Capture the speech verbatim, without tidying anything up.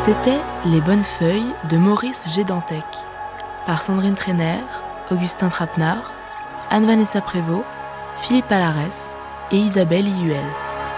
C'était Les Bonnes Feuilles de Maurice G. Dantec, par Sandrine Trainer, Augustin Trapenard, Anne-Vanessa Prévost, Philippe Alarès et Isabelle Ihuel.